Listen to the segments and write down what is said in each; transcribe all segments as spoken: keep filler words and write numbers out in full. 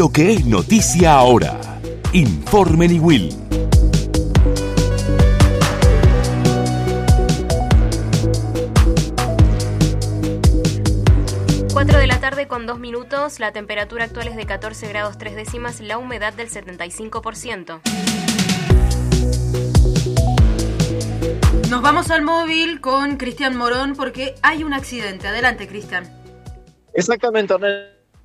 Lo que es noticia ahora. Informe Niwil. cuatro de la tarde con dos minutos, la temperatura actual es de catorce grados tres décimas, la humedad del setenta y cinco por ciento. Nos vamos al móvil con Cristian Morón porque hay un accidente. Adelante, Cristian. Exactamente, Ornella.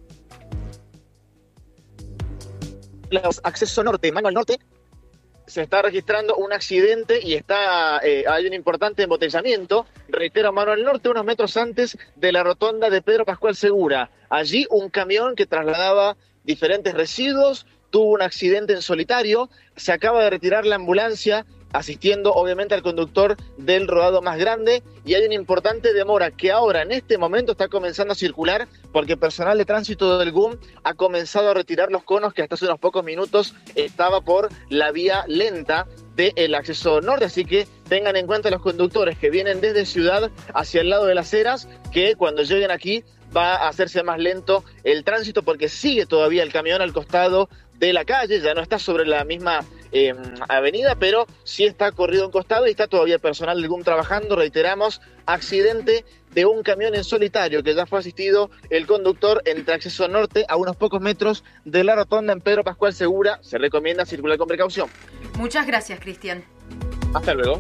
Acceso norte, Manuel Norte, se está registrando un accidente y está eh, hay un importante embotellamiento. Reitero, Manuel Norte, unos metros antes de la rotonda de Pedro Pascual Segura. Allí un camión que trasladaba diferentes residuos tuvo un accidente en solitario. Se acaba de retirar la ambulancia, asistiendo obviamente al conductor del rodado más grande, y hay una importante demora que ahora en este momento está comenzando a circular porque personal de tránsito del G U M ha comenzado a retirar los conos que hasta hace unos pocos minutos estaba por la vía lenta del acceso norte, así que tengan en cuenta los conductores que vienen desde Ciudad hacia el lado de Las Heras, que cuando lleguen aquí va a hacerse más lento el tránsito porque sigue todavía el camión al costado de la calle, ya no está sobre la misma eh, avenida, pero sí está corrido a un costado y está todavía personal del G U M trabajando. Reiteramos, accidente de un camión en solitario que ya fue asistido el conductor entre acceso norte a unos pocos metros de la rotonda en Pedro Pascual Segura. Se recomienda circular con precaución. Muchas gracias, Cristian. Hasta luego.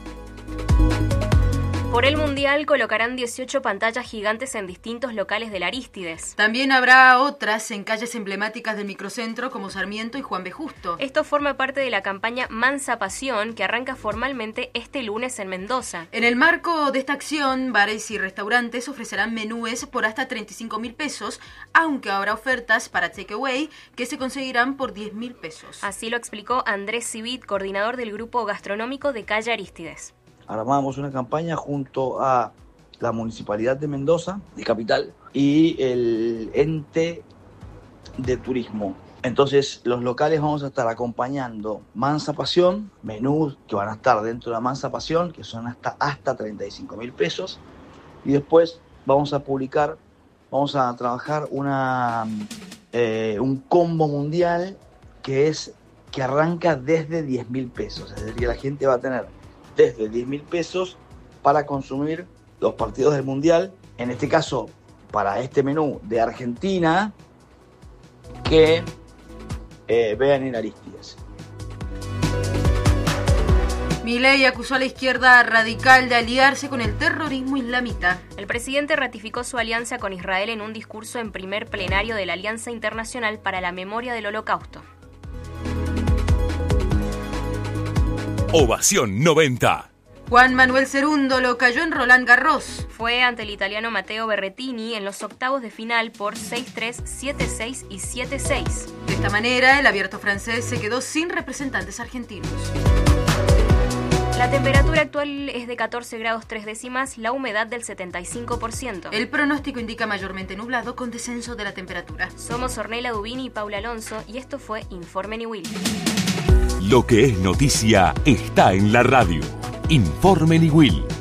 Por el Mundial colocarán dieciocho pantallas gigantes en distintos locales del Arístides. También habrá otras en calles emblemáticas del microcentro como Sarmiento y Juan B. Justo. Esto forma parte de la campaña Mansa Pasión que arranca formalmente este lunes en Mendoza. En el marco de esta acción, bares y restaurantes ofrecerán menúes por hasta treinta y cinco mil pesos, aunque habrá ofertas para takeaway que se conseguirán por diez mil pesos. Así lo explicó Andrés Civit, coordinador del grupo gastronómico de Calle Arístides. Armamos una campaña junto a la Municipalidad de Mendoza, de Capital, y el ente de turismo. Entonces, los locales vamos a estar acompañando Mansa Pasión, menús que van a estar dentro de la Mansa Pasión, que son hasta, hasta treinta y cinco mil pesos. Y después vamos a publicar, vamos a trabajar una, eh, un combo mundial que, es, que arranca desde diez mil pesos. Es decir, que la gente va a tener desde diez mil pesos para consumir los partidos del Mundial, en este caso para este menú de Argentina, que eh, vean en Arístides. Milei acusó a la izquierda radical de aliarse con el terrorismo islamita. El presidente ratificó su alianza con Israel en un discurso en primer plenario de la Alianza Internacional para la Memoria del Holocausto. Ovación noventa. Juan Manuel Cerúndolo cayó en Roland Garros. Fue ante el italiano Matteo Berrettini en los octavos de final por seis tres, siete seis y siete seis. De esta manera, el abierto francés se quedó sin representantes argentinos. La temperatura actual es de catorce grados tres décimas, la humedad del setenta y cinco por ciento. El pronóstico indica mayormente nublado con descenso de la temperatura. Somos Ornella Dubini y Paula Alonso y esto fue Informe Niwil. Lo que es noticia está en la radio. Informe Niwil.